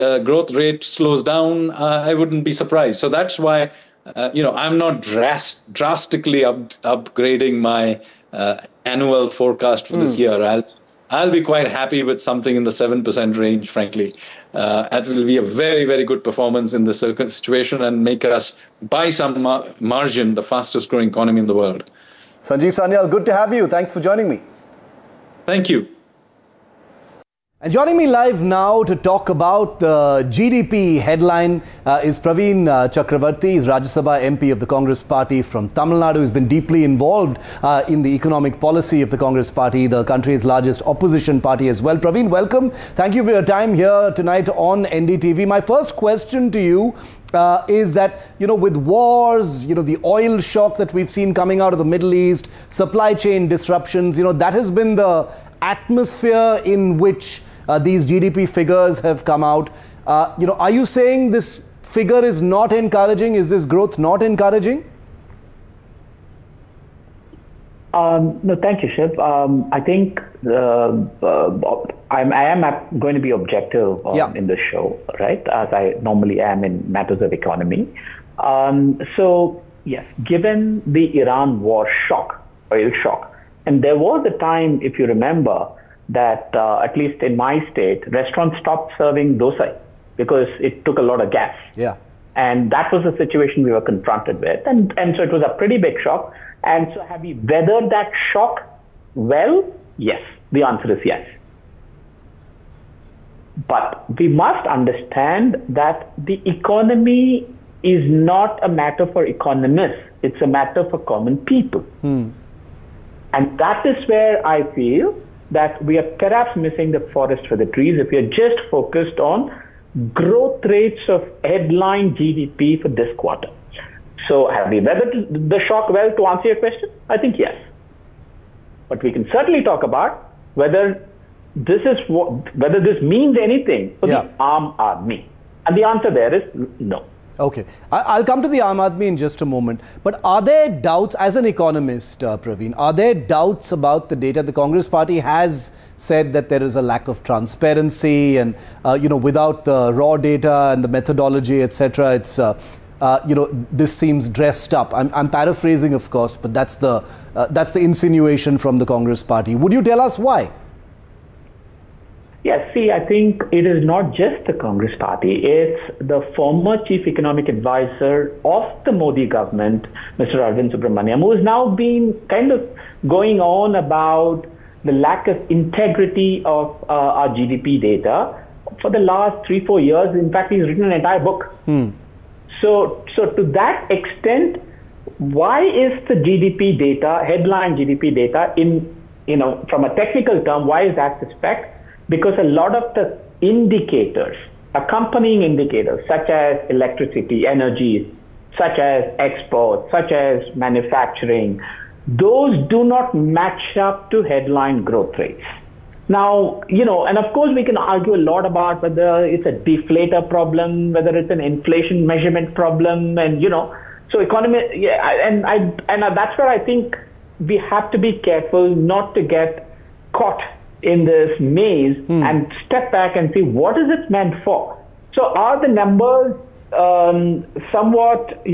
growth rate slows down, I wouldn't be surprised. So that's why, I'm not drastically upgrading my annual forecast for this year. I'll be quite happy with something in the 7% range, frankly. That will be a very, very good performance in the situation and make us, by some margin, the fastest growing economy in the world. Sanjeev Sanyal, good to have you. Thanks for joining me. Thank you. And joining me live now to talk about the GDP headline is Praveen Chakravarti. He's Rajya Sabha MP of the Congress Party from Tamil Nadu. He's been deeply involved in the economic policy of the Congress Party, the country's largest opposition party as well. Praveen, welcome. Thank you for your time here tonight on NDTV. My first question to you is that, with wars, the oil shock that we've seen coming out of the Middle East, supply chain disruptions, that has been the atmosphere in which these GDP figures have come out. Are you saying this figure is not encouraging? Is this growth not encouraging? No, thank you, Shiv. I think I am going to be objective in this show, right? As I normally am in matters of economy. So, yes, given the Iran war shock, oil shock, and there was a time, if you remember, that at least in my state, restaurants stopped serving dosa because it took a lot of gas. Yeah. And that was the situation we were confronted with. And so it was a pretty big shock. And so have we weathered that shock well? Yes. The answer is yes. But we must understand that the economy is not a matter for economists. It's a matter for common people. And that is where I feel that we are perhaps missing the forest for the trees if we are just focused on growth rates of headline GDP for this quarter. So have we weathered the shock well, to answer your question? I think yes. But we can certainly talk about whether this means anything for the Aam Aadmi. And the answer there is no. Okay. I'll come to the Aam Aadmi in just a moment. But are there doubts, as an economist, Praveen, are there doubts about the data? The Congress Party has said that there is a lack of transparency and, without the raw data and the methodology, etc., it's, this seems dressed up. I'm paraphrasing, of course, but that's the insinuation from the Congress Party. Would you tell us why? Yes, see, I think it is not just the Congress Party. It's the former Chief Economic Advisor of the Modi government, Mr. Arvind Subramanian, who has now been kind of going on about the lack of integrity of our GDP data for the last 3-4 years. In fact, he's written an entire book. So to that extent, why is the GDP data, headline GDP data, from a technical term, why is that suspect? Because a lot of the indicators, accompanying indicators, such as electricity, energy, such as exports, such as manufacturing, those do not match up to headline growth rates. Now, and of course we can argue a lot about whether it's a deflator problem, whether it's an inflation measurement problem, and so economy, and that's where I think we have to be careful not to get caught in this maze and step back and see what is it meant for. So are the numbers somewhat,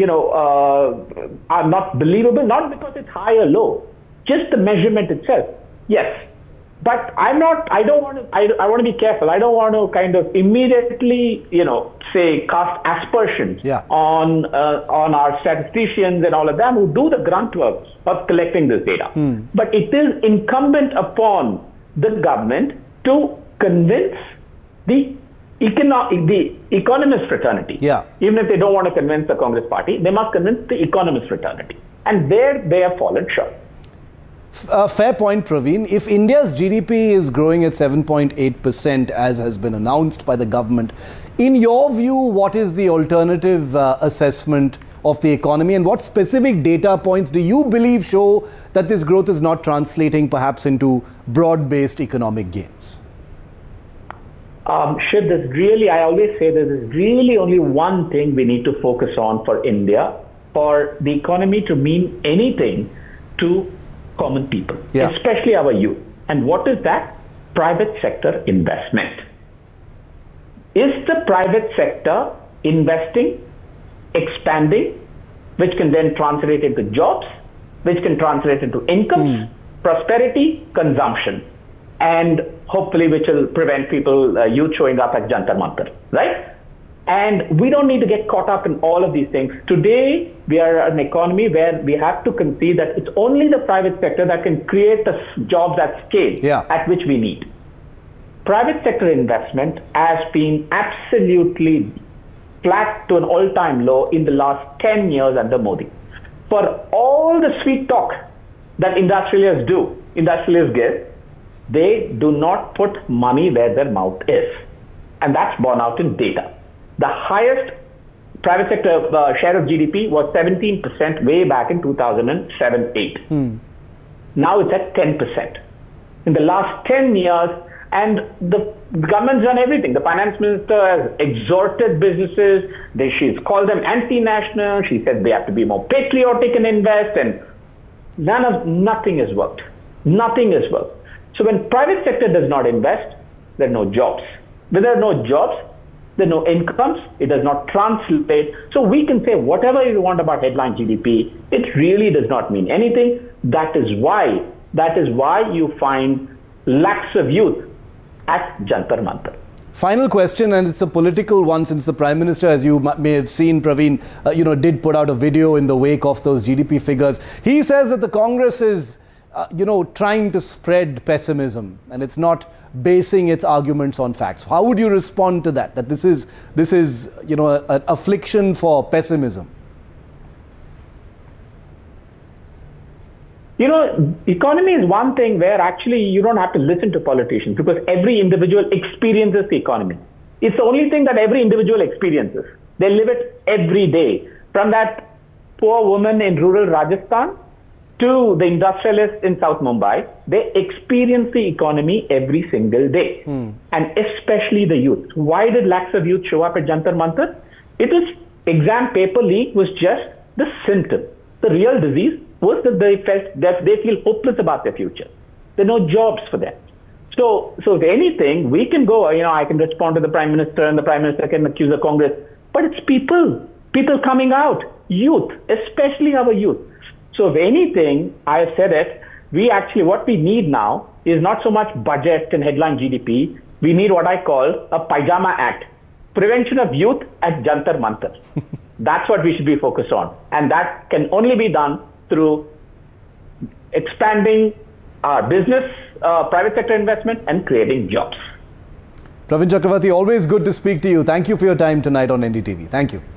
are not believable, not because it's high or low, just the measurement itself. Yes. But I want to be careful. I don't want to kind of immediately, say cast aspersions on our statisticians and all of them who do the grunt work of collecting this data. But it is incumbent upon the government to convince the economist fraternity. Even if they don't want to convince the Congress Party, they must convince the economist fraternity. And there they have fallen short. Fair point, Praveen. If India's GDP is growing at 7.8%, as has been announced by the government, in your view, what is the alternative assessment of the economy, and what specific data points do you believe show that this growth is not translating perhaps into broad-based economic gains? Shiv, I always say there's really only one thing we need to focus on for India, for the economy to mean anything to common people, especially our youth. And what is that? Private sector investment. is the private sector investing, expanding, which can then translate into jobs, which can translate into incomes, prosperity, consumption, and hopefully which will prevent people, youth showing up at Jantar Mantar, right? And we don't need to get caught up in all of these things. Today, we are an economy where we have to concede that it's only the private sector that can create the jobs at scale at which we need. Private sector investment has been absolutely flat to an all-time low in the last 10 years under Modi. For all the sweet talk that industrialists give, they do not put money where their mouth is. And that's borne out in data. The highest private sector share of GDP was 17% way back in 2007-8. Now it's at 10%. In the last 10 years, and the government's done everything. The finance minister has exhorted businesses. She's called them anti-national. She said they have to be more patriotic and invest, and nothing has worked. Nothing has worked. So when private sector does not invest, there are no jobs. When there are no jobs, there are no incomes. It does not translate. So we can say whatever you want about headline GDP. It really does not mean anything. That is why you find lakhs of youth at Jantar Mantar. Final question, and it's a political one, since the Prime Minister, as you may have seen, Praveen, did put out a video in the wake of those GDP figures. He says that the Congress is, trying to spread pessimism, and it's not basing its arguments on facts. How would you respond to that? That this is an affliction for pessimism? Economy is one thing where actually you don't have to listen to politicians, because every individual experiences the economy. It's the only thing that every individual experiences. They live it every day. From that poor woman in rural Rajasthan to the industrialists in South Mumbai, they experience the economy every single day. And especially the youth. Why did lakhs of youth show up at Jantar Mantar? It was exam paper leak was just the symptom. The real disease was that they feel hopeless about their future. There are no jobs for them. So if anything, we can go, I can respond to the Prime Minister, and the Prime Minister can accuse the Congress, but it's people coming out, youth, especially our youth. So if anything, I have said it, what we need now is not so much budget and headline GDP. We need what I call a Pajama Act, prevention of youth at Jantar Mantar. That's what we should be focused on. And that can only be done through expanding our business, private sector investment, and creating jobs. Praveen Chakravarty, always good to speak to you. Thank you for your time tonight on NDTV. Thank you.